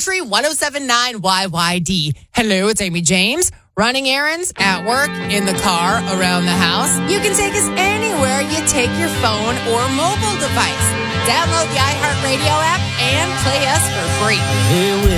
Country 107.9 YYD. Hello, it's Amy James. Running errands, at work, in the car, around the house. You can take us anywhere you take your phone or mobile device. Download the iHeartRadio app and play us for free.